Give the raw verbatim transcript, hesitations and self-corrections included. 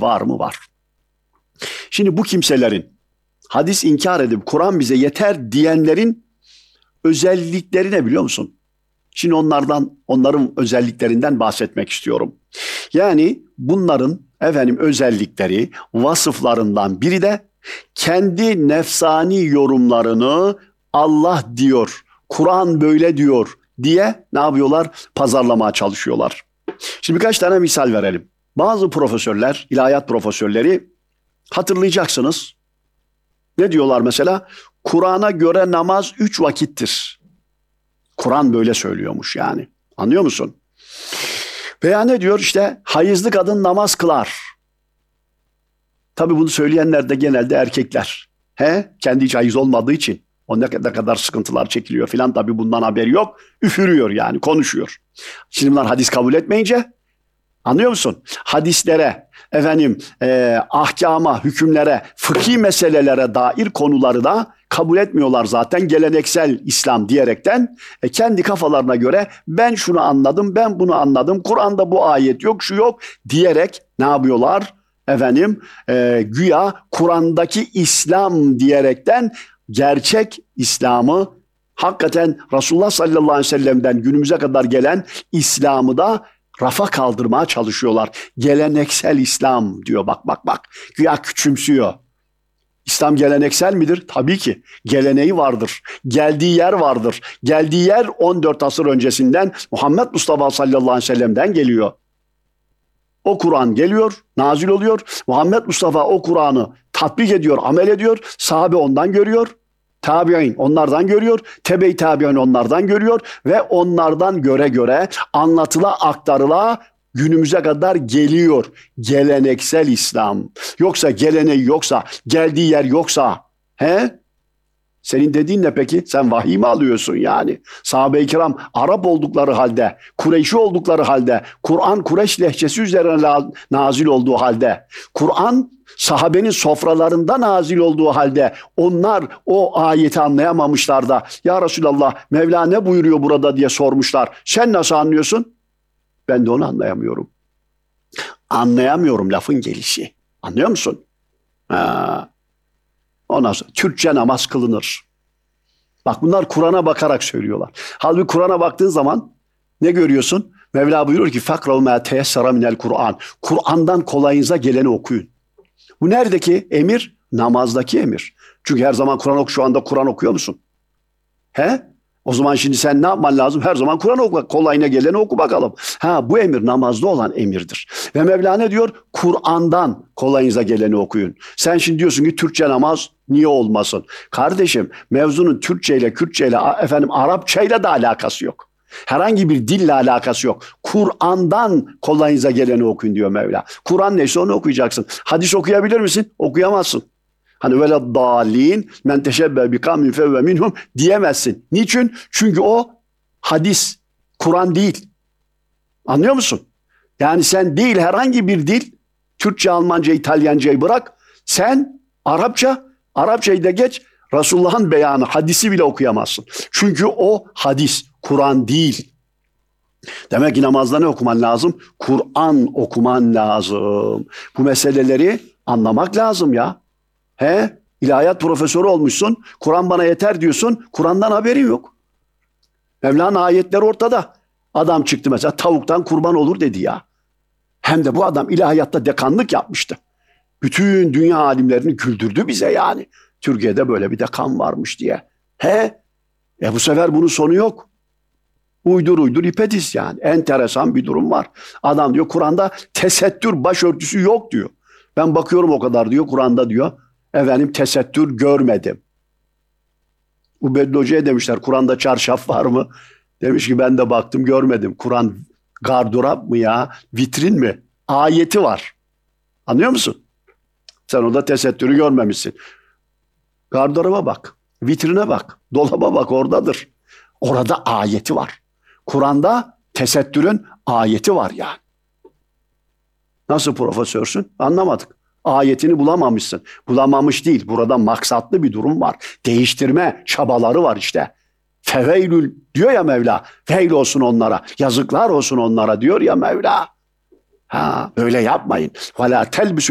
var mı? Var. Şimdi bu kimselerin hadis inkar edip Kur'an bize yeter diyenlerin özellikleri ne biliyor musun? Şimdi onlardan, onların özelliklerinden bahsetmek istiyorum. Yani bunların efendim özellikleri, vasıflarından biri de kendi nefsani yorumlarını Allah diyor, Kur'an böyle diyor diye ne yapıyorlar? Pazarlamaya çalışıyorlar. Şimdi birkaç tane misal verelim. Bazı profesörler, ilahiyat profesörleri hatırlayacaksınız. Ne diyorlar mesela? Kur'an'a göre namaz üç vakittir. Kur'an böyle söylüyormuş yani. Anlıyor musun? Veya ne diyor işte hayızlı kadın namaz kılar. Tabii bunu söyleyenler de genelde erkekler. He? Kendi hiç hayız olmadığı için. O ne kadar sıkıntılar çekiliyor filan tabii bundan haberi yok. Üfürüyor yani konuşuyor. Şimdi bunlar hadis kabul etmeyince anlıyor musun? Hadislere, efendim e, ahkama, hükümlere, fıkhi meselelere dair konuları da kabul etmiyorlar zaten geleneksel İslam diyerekten. E, kendi kafalarına göre ben şunu anladım, ben bunu anladım, Kur'an'da bu ayet yok, şu yok diyerek ne yapıyorlar? Efendim e, güya Kur'an'daki İslam diyerekten gerçek İslam'ı hakikaten Resulullah sallallahu aleyhi ve sellem'den günümüze kadar gelen İslam'ı da rafa kaldırmaya çalışıyorlar. Geleneksel İslam diyor bak bak bak. Güya küçümsüyor. İslam geleneksel midir? Tabii ki. Geleneği vardır. Geldiği yer vardır. Geldiği yer on dört asır öncesinden Muhammed Mustafa sallallahu aleyhi ve sellem'den geliyor. O Kur'an geliyor, nazil oluyor. Muhammed Mustafa o Kur'an'ı tatbik ediyor, amel ediyor. Sahabe ondan görüyor. Tabi'in onlardan görüyor. Tebe-i tabi'in onlardan görüyor. Ve onlardan göre göre anlatıla aktarıla günümüze kadar geliyor. Geleneksel İslam. Yoksa geleneği yoksa, geldiği yer yoksa. He? Senin dediğin ne peki? Sen vahiy mi alıyorsun yani? Sahabe-i kiram Arap oldukları halde, Kureyşi oldukları halde, Kur'an Kureyş lehçesi üzerine nazil olduğu halde, Kur'an sahabenin sofralarında nazil olduğu halde onlar o ayeti anlayamamışlar da ya Resulallah Mevla ne buyuruyor burada diye sormuşlar. Sen nasıl anlıyorsun? Ben de onu anlayamıyorum. Anlayamıyorum lafın gelişi. Anlıyor musun? Ha. Ondan sonra Türkçe namaz kılınır. Bak bunlar Kur'an'a bakarak söylüyorlar. Halbuki Kur'an'a baktığın zaman ne görüyorsun? Mevla buyuruyor ki فَقْرَوْ مَا تَيَسَّرَ مِنَ الْقُرْآنِ Kur'an'dan kolayınıza geleni okuyun. Bu neredeki emir? Namazdaki emir. Çünkü her zaman Kur'an oku. Şu anda Kur'an okuyor musun? He? O zaman şimdi sen ne yapman lazım? Her zaman Kur'an oku. Kolayına geleni oku bakalım. Ha bu emir namazda olan emirdir. Ve Mevla ne diyor? Kur'an'dan kolayınıza geleni okuyun. Sen şimdi diyorsun ki Türkçe namaz niye olmasın? Kardeşim mevzunun Türkçe ile Kürtçe ile efendim Arapça ile de alakası yok. Herhangi bir dille alakası yok. Kur'an'dan kolayınıza geleni okuyun diyor Mevla. Kur'an neyse onu okuyacaksın. Hadis okuyabilir misin? Okuyamazsın. Hani böyle dalin men teşebbe bi kavmin fevve minhum diyemezsin. Niçin? Çünkü o hadis, Kur'an değil. Anlıyor musun? Yani sen değil herhangi bir dil, Türkçe, Almanca, İtalyancayı bırak. Sen Arapça, Arapçayı da geç, Resulullah'ın beyanı, hadisi bile okuyamazsın. Çünkü o hadis, Kur'an değil. Demek ki namazda ne okuman lazım? Kur'an okuman lazım. Bu meseleleri anlamak lazım ya. He? İlahiyat profesörü olmuşsun. Kur'an bana yeter diyorsun. Kur'an'dan haberin yok. Mevla'nın ayetleri ortada. Adam çıktı mesela tavuktan kurban olur dedi ya. Hem de bu adam ilahiyatta dekanlık yapmıştı. Bütün dünya alimlerini güldürdü bize yani. Türkiye'de böyle bir dekan varmış diye. He? E bu sefer bunun sonu yok. Uydur uydur ipediz yani. Enteresan bir durum var. Adam diyor Kur'an'da tesettür başörtüsü yok diyor. Ben bakıyorum o kadar diyor Kur'an'da diyor. Efendim tesettür görmedim. Ubeyd Hoca'ya demişler Kur'an'da çarşaf var mı? Demiş ki ben de baktım görmedim. Kur'an gardırop mı ya? Vitrin mi? Ayeti var. Anlıyor musun? Sen orada tesettürü görmemişsin. Gardıroba bak. Vitrine bak. Dolaba bak oradadır. Orada ayeti var. Kur'an'da tesettürün ayeti var yani. Nasıl profesörsün? Anlamadık. Ayetini bulamamışsın. Bulamamış değil. Burada maksatlı bir durum var. Değiştirme çabaları var işte. Feveylül diyor ya Mevla. Feyl olsun onlara. Yazıklar olsun onlara diyor ya Mevla. Ha, öyle yapmayın. Ve la telbisü